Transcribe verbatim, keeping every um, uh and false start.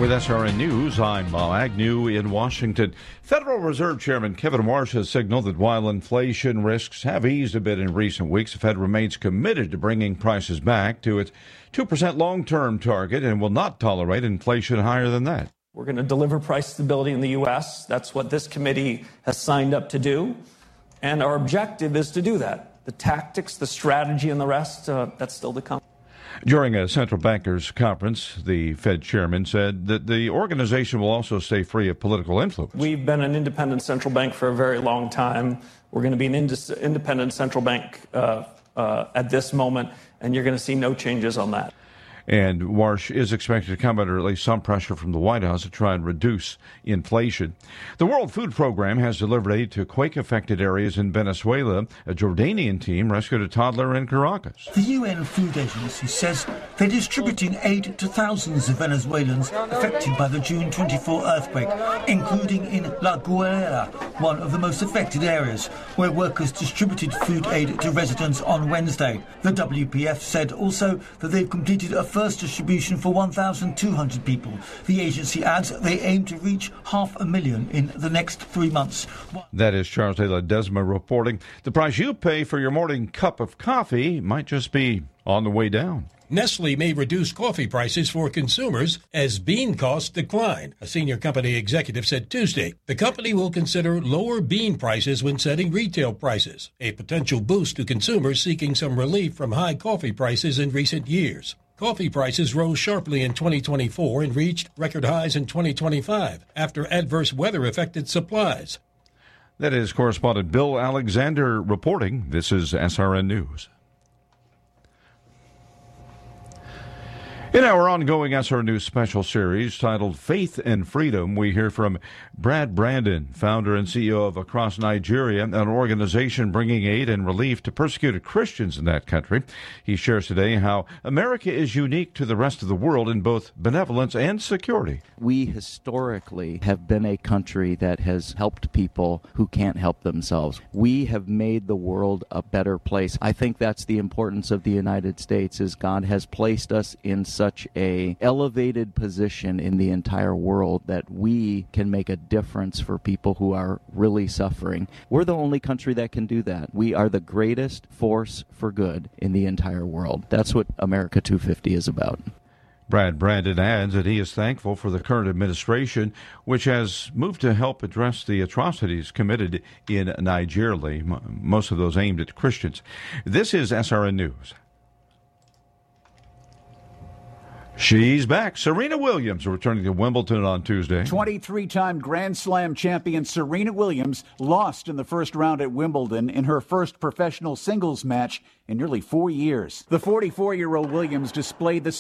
With S R N News, I'm Bob Agnew in Washington. Federal Reserve Chairman Kevin Warsh has signaled that while inflation risks have eased a bit in recent weeks, the Fed remains committed to bringing prices back to its two percent long-term target and will not tolerate inflation higher than that. We're going to deliver price stability in the U S. That's what this committee has signed up to do. And our objective is to do that. The tactics, the strategy, and the rest, uh, that's still to come. During a central bankers conference, the Fed chairman said that the organization will also stay free of political influence. We've been an independent central bank for a very long time. We're going to be an ind- independent central bank uh, uh, at this moment, and you're going to see no changes on that. And Warsh is expected to come under at least some pressure from the White House to try and reduce inflation. The World Food Program has delivered aid to quake-affected areas in Venezuela. A Jordanian team rescued a toddler in Caracas. The U N Food Agency says they're distributing aid to thousands of Venezuelans affected by the June twenty-fourth earthquake, including in La Guaira, one of the most affected areas, where workers distributed food aid to residents on Wednesday. The W P F said also that they've completed a first distribution for one thousand two hundred people. The agency adds they aim to reach half a million in the next three months. That is Charles de Ledesma reporting. The price you pay for your morning cup of coffee might just be on the way down. Nestle may reduce coffee prices for consumers as bean costs decline, a senior company executive said Tuesday. The company will consider lower bean prices when setting retail prices, a potential boost to consumers seeking some relief from high coffee prices in recent years. Coffee prices rose sharply in twenty twenty-four and reached record highs in twenty twenty-five after adverse weather affected supplies. That is correspondent Bill Alexander reporting. This is S R N News. In our ongoing S R N News special series titled Faith and Freedom, we hear from Brad Brandon, founder and C E O of Across Nigeria, an organization bringing aid and relief to persecuted Christians in that country. He shares today how America is unique to the rest of the world in both benevolence and security. We historically have been a country that has helped people who can't help themselves. We have made the world a better place. I think that's the importance of the United States, is God has placed us in such a elevated position in the entire world that we can make a difference for people who are really suffering. We're the only country that can do that. We are the greatest force for good in the entire world. That's what America two fifty is about. Brad Brandon adds that he is thankful for the current administration, which has moved to help address the atrocities committed in Nigeria, most of those aimed at Christians. This is S R N News. She's back. Serena Williams returning to Wimbledon on Tuesday. twenty-three-time Grand Slam champion Serena Williams lost in the first round at Wimbledon in her first professional singles match in nearly four years. The forty-four-year-old Williams displayed the